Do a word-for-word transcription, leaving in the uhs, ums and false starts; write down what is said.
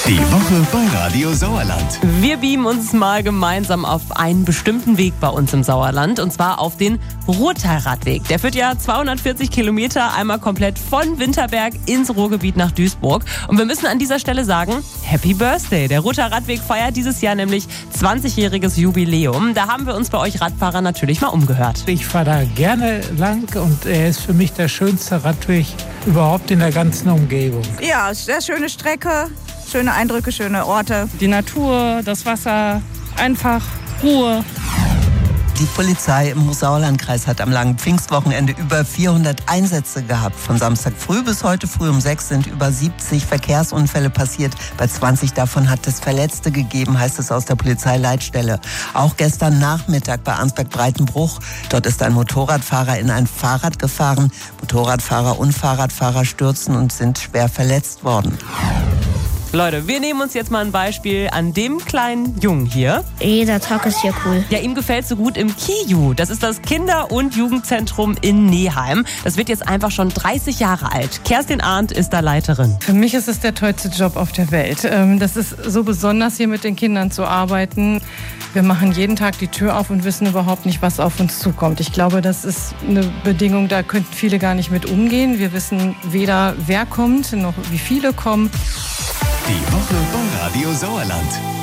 Die Woche bei Radio Sauerland. Wir beamen uns mal gemeinsam auf einen bestimmten Weg bei uns im Sauerland, und zwar auf den Ruhrtalradweg. Der führt ja zweihundertvierzig Kilometer einmal komplett von Winterberg ins Ruhrgebiet nach Duisburg. Und wir müssen an dieser Stelle sagen, Happy Birthday! Der Ruhrtalradweg feiert dieses Jahr nämlich zwanzigjähriges Jubiläum. Da haben wir uns bei euch Radfahrer natürlich mal umgehört. Ich fahre da gerne lang und er ist für mich der schönste Radweg überhaupt in der ganzen Umgebung. Ja, sehr schöne Strecke, schöne Eindrücke, schöne Orte. Die Natur, das Wasser, einfach Ruhe. Die Polizei im Sauerlandkreis hat am langen Pfingstwochenende über vierhundert Einsätze gehabt. Von Samstag früh bis heute früh um sechs sind über siebzig Verkehrsunfälle passiert. Bei zwanzig davon hat es Verletzte gegeben, heißt es aus der Polizeileitstelle. Auch gestern Nachmittag bei Arnsberg-Breitenbruch. Dort ist ein Motorradfahrer in ein Fahrrad gefahren. Motorradfahrer und Fahrradfahrer stürzen und sind schwer verletzt worden. Leute, wir nehmen uns jetzt mal ein Beispiel an dem kleinen Jungen hier. Jeder Tag ist hier cool. Ja, ihm gefällt so gut im K I U. Das ist das Kinder- und Jugendzentrum in Neheim. Das wird jetzt einfach schon dreißig Jahre alt. Kerstin Arndt ist da Leiterin. Für mich ist es der tollste Job auf der Welt. Das ist so besonders, hier mit den Kindern zu arbeiten. Wir machen jeden Tag die Tür auf und wissen überhaupt nicht, was auf uns zukommt. Ich glaube, das ist eine Bedingung, da könnten viele gar nicht mit umgehen. Wir wissen weder, wer kommt, noch wie viele kommen. Die Woche bei Radio Sauerland.